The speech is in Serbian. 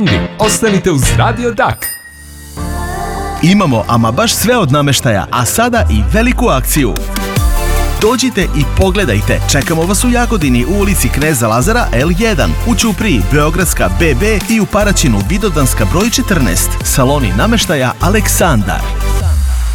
Ostanite uz Radio Dak. Imamo ama baš sve od namještaja, a sada i veliku akciju. Dođite i pogledajte. Čekamo vas u Jagodini u ulici Kneza Lazara L1, u Ćupriji Beogradska BB i u Paraćinu Vidovdanska broj 14. Saloni namještaja Aleksandar.